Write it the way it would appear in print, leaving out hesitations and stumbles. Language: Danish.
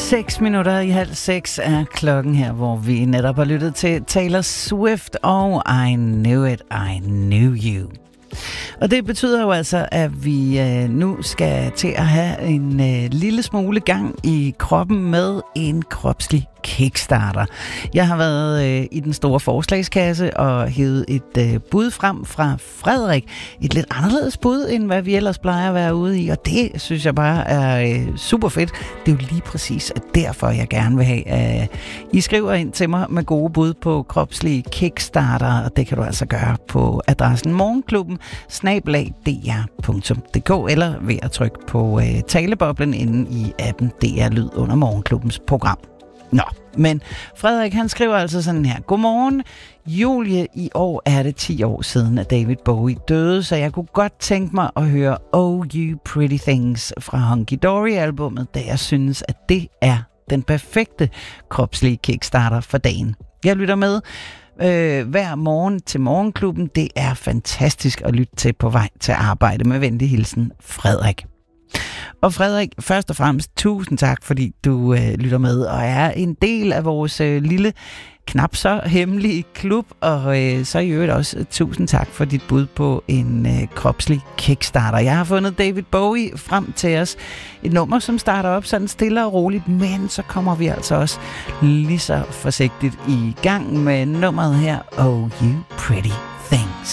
5:06 er klokken her, hvor vi netop har lyttet til Taylor Swift og I Knew It, I Knew You. Og det betyder jo altså, at vi nu skal til at have en lille smule gang i kroppen med en kropslig kickstarter. Jeg har været i den store forslagskasse og hævet et bud frem fra Frederik. Et lidt anderledes bud, end hvad vi ellers plejer at være ude i, og det synes jeg bare er super fedt. Det er jo lige præcis derfor, jeg gerne vil have, at I skriver ind til mig med gode bud på kropslige kickstarter, og det kan du altså gøre på adressen morgenklubben@dr.dk eller ved at trykke på taleboblen inde i appen DR Lyd under Morgenklubbens program. Nå, men Frederik han skriver altså sådan her. Godmorgen, Julie. I år er det 10 år siden, at David Bowie døde, så jeg kunne godt tænke mig at høre Oh You Pretty Things fra Hunky Dory-albummet, da jeg synes, at det er den perfekte kropslige kickstarter for dagen. Jeg lytter med hver morgen til Morgenklubben. Det er fantastisk at lytte til på vej til arbejde. Med venlig hilsen, Frederik. Og Frederik, først og fremmest tusind tak, fordi du lytter med og er en del af vores lille, knap så hemmelige klub. Og så i øvrigt også tusind tak for dit bud på en kropslig kickstarter. Jeg har fundet David Bowie frem til os. Et nummer, som starter op sådan stille og roligt, men så kommer vi altså også lige så forsigtigt i gang med nummeret her, Oh You Pretty Things.